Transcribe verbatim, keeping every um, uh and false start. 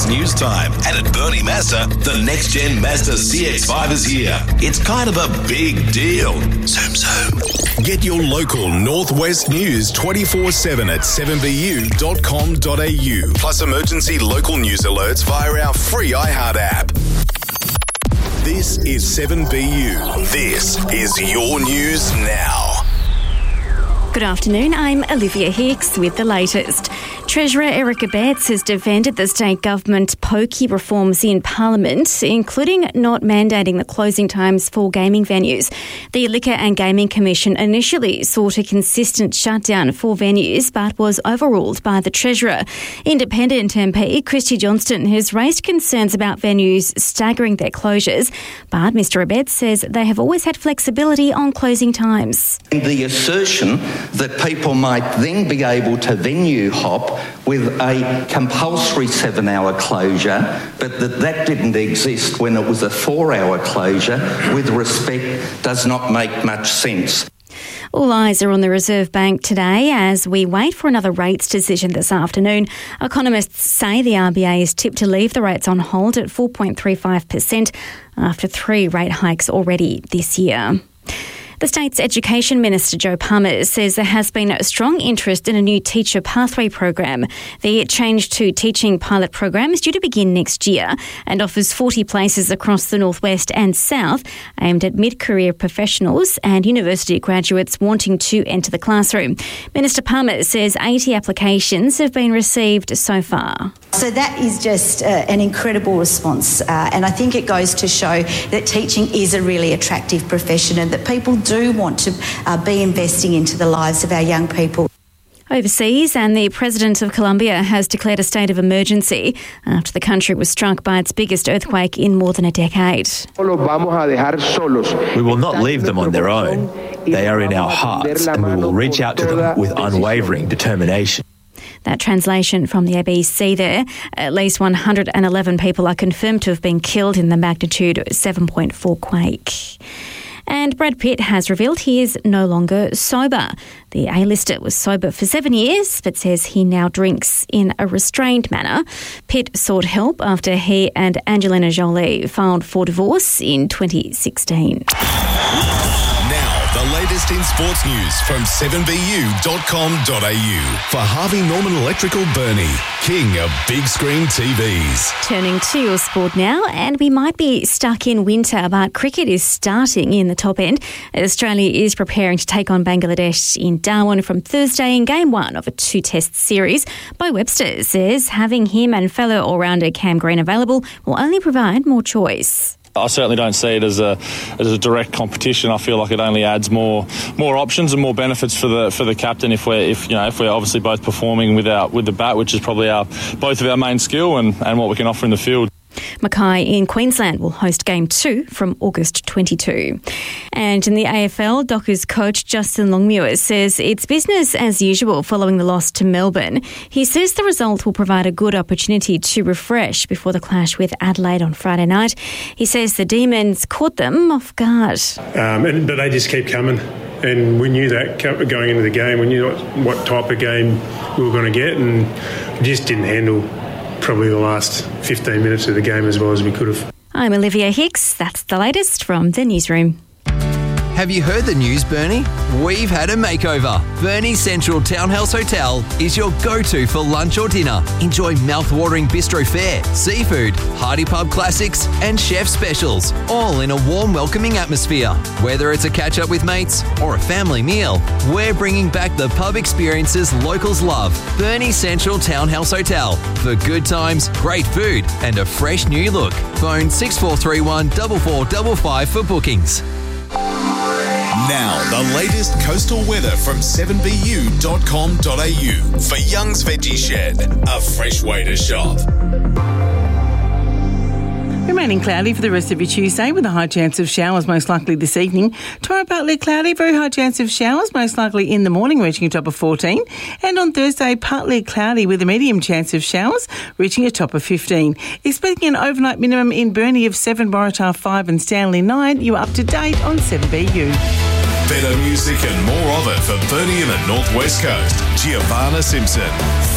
news time. And at Bernie Mazda, the next-gen Mazda C X five is here. It's kind of a big deal. Zoom, zoom. Get your local Northwest news twenty-four seven at seven b u dot com dot a u. Plus emergency local news alerts via our free iHeart app. This is seven B U. This is your news now. Good afternoon, I'm Olivia Hicks with the latest. Treasurer Eric Abetz has defended the state government pokey reforms in Parliament, including not mandating the closing times for gaming venues. The Liquor and Gaming Commission initially sought a consistent shutdown for venues, but was overruled by the Treasurer. Independent M P Christy Johnston has raised concerns about venues staggering their closures, but Mr Abetz says they have always had flexibility on closing times. The assertion that people might then be able to venue hop with a compulsory seven-hour closure, but that that didn't exist when it was a four-hour closure, with respect, does not make much sense. All eyes are on the Reserve Bank today as we wait for another rates decision this afternoon. Economists say the R B A is tipped to leave the rates on hold at four point three five percent after three rate hikes already this year. The state's Education Minister, Joe Palmer, says there has been a strong interest in a new teacher pathway program. The Change to Teaching pilot program is due to begin next year and offers forty places across the northwest and south aimed at mid-career professionals and university graduates wanting to enter the classroom. Minister Palmer says eighty applications have been received so far. So that is just uh, an incredible response, uh, and I think it goes to show that teaching is a really attractive profession and that people do want to uh, be investing into the lives of our young people. Overseas, and the President of Colombia has declared a state of emergency after the country was struck by its biggest earthquake in more than a decade. We will not leave them on their own. They are in our hearts, and we will reach out to them with unwavering determination. That translation from the A B C there. At least one hundred eleven people are confirmed to have been killed in the magnitude seven point four quake. And Brad Pitt has revealed he is no longer sober. The A-lister was sober for seven years, but says he now drinks in a restrained manner. Pitt sought help after he and Angelina Jolie filed for divorce in twenty sixteen. Now, the latest in sports news from seven b u dot com dot a u. For Harvey Norman Electrical Bernie, king of big screen T Vs. Turning to your sport now, and we might be stuck in winter, but cricket is starting in the top end. Australia is preparing to take on Bangladesh in Darwin from Thursday in game one of a two-test series. Bo Webster says having him and fellow all-rounder Cam Green available will only provide more choice. I certainly don't see it as a as a direct competition. I feel like it only adds more more options and more benefits for the for the captain if we're if you know if we're obviously both performing with our with the bat, which is probably our both of our main skill and, and what we can offer in the field. Mackay in Queensland will host Game two from August twenty-second. And in the A F L, Dockers coach Justin Longmuir says it's business as usual following the loss to Melbourne. He says the result will provide a good opportunity to refresh before the clash with Adelaide on Friday night. He says the Demons caught them off guard. Um, and, but they just keep coming. And we knew that going into the game. We knew what, what type of game we were going to get, and we just didn't handle probably the last fifteen minutes of the game as well as we could have. I'm Olivia Hicks. That's the latest from the newsroom. Have you heard the news, Bernie? We've had a makeover. Bernie Central Townhouse Hotel is your go-to for lunch or dinner. Enjoy mouth-watering bistro fare, seafood, hearty pub classics and chef specials, all in a warm, welcoming atmosphere. Whether it's a catch-up with mates or a family meal, we're bringing back the pub experiences locals love. Bernie Central Townhouse Hotel for good times, great food and a fresh new look. Phone six four three one, four four five five for bookings. Now, the latest coastal weather from seven b u dot com dot a u. For Young's Veggie Shed, a fresh way to shop. Remaining cloudy for the rest of your Tuesday with a high chance of showers most likely this evening. Tomorrow partly cloudy, very high chance of showers most likely in the morning reaching a top of fourteen. And on Thursday partly cloudy with a medium chance of showers reaching a top of fifteen. Expecting an overnight minimum in Burnie of seven, Waratah five and Stanley nine. You're up to date on seven B U. Better music and more of it for Bernie and the Northwest Coast. Giovanna Simpson.